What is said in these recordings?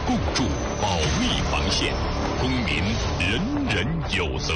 共筑保密防线，公民人人有责。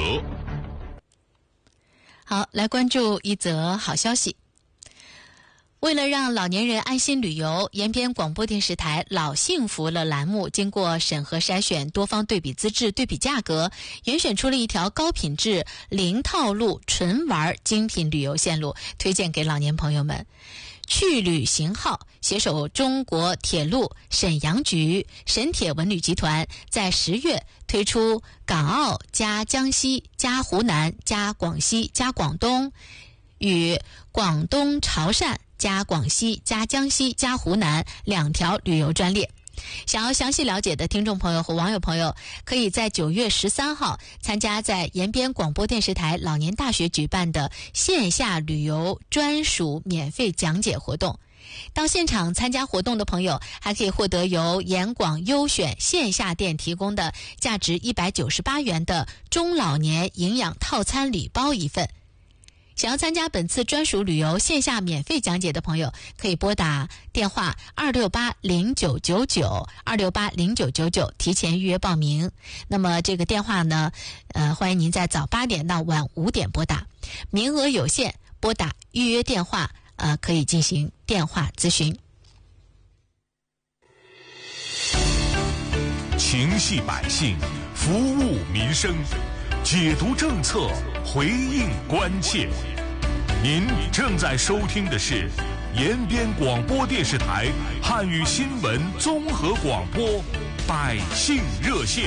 好，来关注一则好消息。为了让老年人安心旅游，延边广播电视台老幸福了栏目经过审核筛选，多方对比资质、对比价格，严选出了一条高品质、零套路、纯玩精品旅游线路，推荐给老年朋友们。去旅行号携手中国铁路沈阳局、沈铁文旅集团，在10月推出港澳加江西加湖南加广西加广东，与广东潮汕加广西加江西加湖南2条旅游专列。想要详细了解的听众朋友和网友朋友，可以在9月13号参加在延边广播电视台老年大学举办的线下旅游专属免费讲解活动。到现场参加活动的朋友，还可以获得由延广优选线下店提供的价值198元的中老年营养套餐礼包一份。想要参加本次专属旅游线下免费讲解的朋友，可以拨打电话2680999 2680999提前预约报名。那么这个电话呢，欢迎您在早8点到晚5点拨打，名额有限，拨打预约电话可以进行电话咨询。 情系百姓，服务民生，解读政策，回应关切。您正在收听的是延边广播电视台汉语新闻综合广播百姓热线。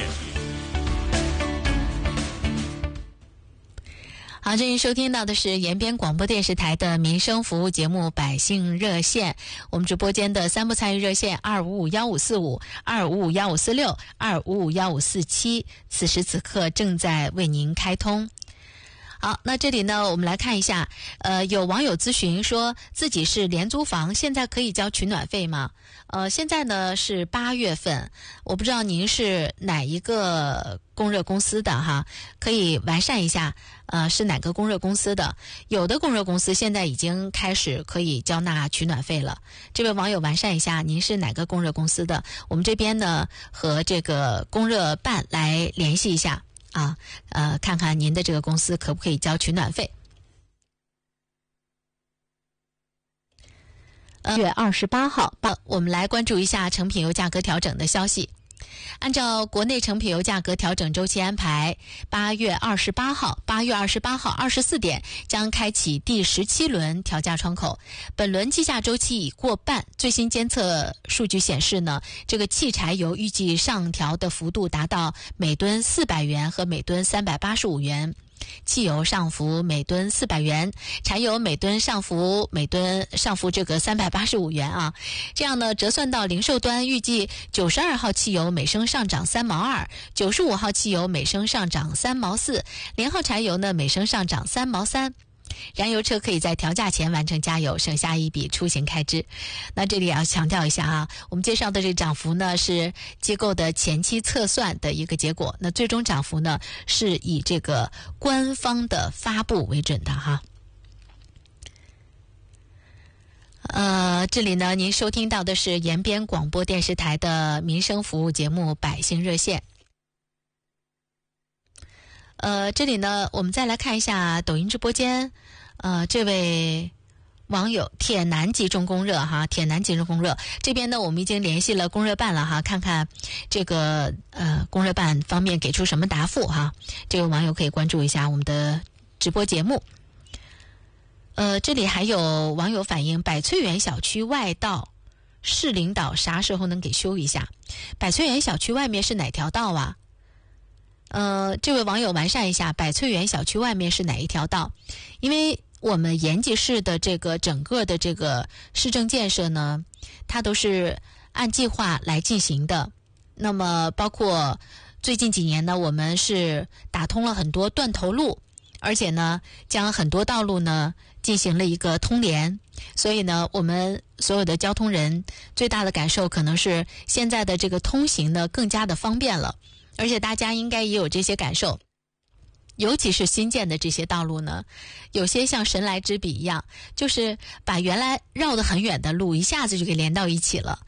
好，这里收听到的是延边广播电视台的民生服务节目百姓热线，我们直播间的3部参与热线2551545 2551546 2551547，此时此刻正在为您开通。好，那这里呢，我们来看一下，有网友咨询说自己是廉租房，现在可以交取暖费吗？现在呢是8月份，我不知道您是哪一个供热公司的哈，可以完善一下，是哪个供热公司的？有的供热公司现在已经开始可以交纳取暖费了。这位网友完善一下，您是哪个供热公司的？我们这边呢和这个供热办来联系一下。看看您的这个公司可不可以交取暖费。月28号，我们来关注一下成品油价格调整的消息。按照国内成品油价格调整周期安排，8月28号24点将开启第17轮调价窗口。本轮计价周期已过半，最新监测数据显示呢，这个汽柴油预计上调的幅度达到每吨400元和每吨385元。汽油上浮每吨400元，柴油每吨上浮这个385元啊。这样呢，折算到零售端，预计92号汽油每升上涨3毛2， 95号汽油每升上涨3毛4， 0号柴油呢每升上涨3毛3。燃油车可以在调价前完成加油，省下一笔出行开支。那这里也要强调一下啊，我们介绍的这涨幅呢是机构的前期测算的一个结果，那最终涨幅呢是以这个官方的发布为准的哈。这里呢您收听到的是延边广播电视台的民生服务节目百姓热线。这里呢我们再来看一下抖音直播间，这位网友铁男集中供热哈，铁男集中供热这边呢我们已经联系了供热办了哈，看看这个供热办方面给出什么答复哈。这位网友可以关注一下我们的直播节目。这里还有网友反映百翠园小区外道，市领导啥时候能给修一下？百翠园小区外面是哪条道啊？这位网友完善一下，百翠园小区外面是哪一条道？因为我们延吉市的这个整个的这个市政建设呢，它都是按计划来进行的。那么包括最近几年呢，我们是打通了很多断头路，而且呢将很多道路呢进行了一个通联，所以呢我们所有的交通人最大的感受可能是现在的这个通行呢更加的方便了，而且大家应该也有这些感受。尤其是新建的这些道路呢，有些像神来之笔一样，就是把原来绕得很远的路一下子就给连到一起了。